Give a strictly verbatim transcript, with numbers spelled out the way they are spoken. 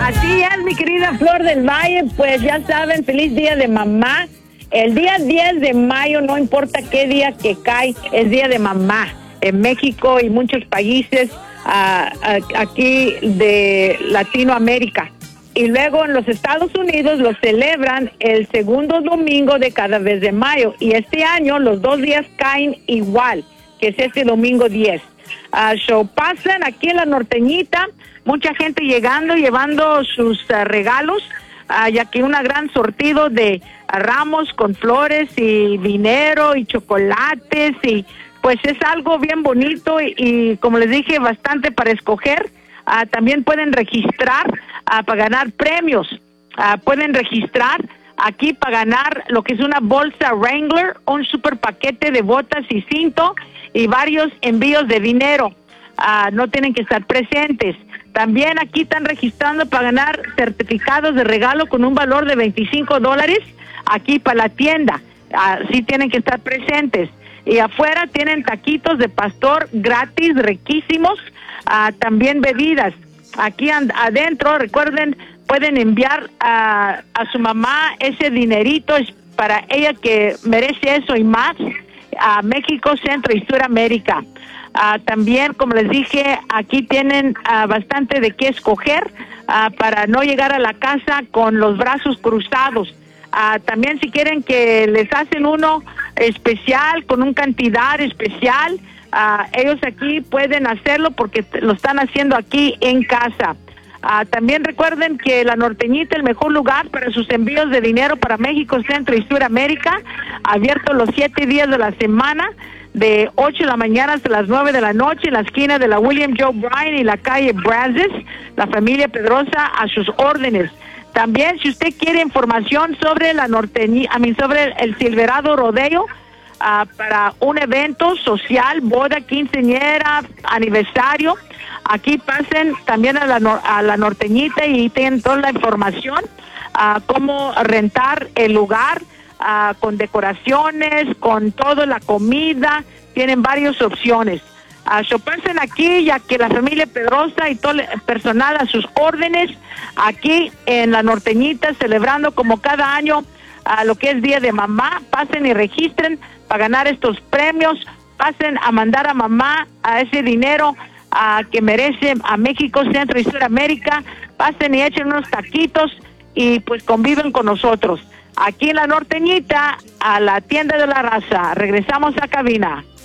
Así es, mi querida Flor del Valle, pues ya saben, feliz día de mamá. El día diez de mayo, no importa qué día que cae, es día de mamá. En México y muchos países uh, uh, aquí de Latinoamérica. Y luego en los Estados Unidos lo celebran el segundo domingo de cada mes de mayo. Y este año los dos días caen igual, que es este domingo diez. Uh, so pasan aquí en la Norteñita, mucha gente llegando, llevando sus uh, regalos, uh, ya que un gran sortido de uh, ramos con flores y dinero y chocolates, y pues es algo bien bonito y, y como les dije, bastante para escoger. Uh, también pueden registrar uh, para ganar premios, uh, pueden registrar aquí para ganar lo que es una bolsa Wrangler, un super paquete de botas y cinto y varios envíos de dinero. Uh, no tienen que estar presentes. También aquí están registrando para ganar certificados de regalo con un valor de veinticinco dólares aquí para la tienda. Uh, sí tienen que estar presentes. Y afuera tienen taquitos de pastor gratis, riquísimos. Uh, también bebidas. Aquí adentro, recuerden, pueden enviar a, a su mamá ese dinerito, es para ella que merece eso y más, a México, Centro y Suramérica. Uh, también, como les dije, aquí tienen uh, bastante de qué escoger uh, para no llegar a la casa con los brazos cruzados. Uh, también si quieren que les hacen uno especial, con una cantidad especial, uh, ellos aquí pueden hacerlo porque lo están haciendo aquí en casa. Uh, también recuerden que la Norteñita, el mejor lugar para sus envíos de dinero para México, Centro y Suramérica, abierto los siete días de la semana, de ocho de la mañana hasta las nueve de la noche, en la esquina de la William Joe Bryan y la calle Brazos, la familia Pedrosa a sus órdenes. También, si usted quiere información sobre la Norteñita, I mean, sobre el, el Silverado Rodeo, uh, para un evento social, boda, quinceañera, aniversario, aquí pasen también a la, a la Norteñita y tienen toda la información, uh, cómo rentar el lugar, uh, con decoraciones, con toda la comida, tienen varias opciones. Uh, so pasen aquí, ya que la familia Pedrosa y todo el personal a sus órdenes, aquí en la Norteñita, celebrando como cada año uh, lo que es Día de Mamá. Pasen y registren para ganar estos premios, pasen a mandar a mamá a ese dinero uh, que merece a México, Centro y Suramérica, pasen y echen unos taquitos y pues conviven con nosotros. Aquí en la Norteñita, a la tienda de la raza. Regresamos a cabina.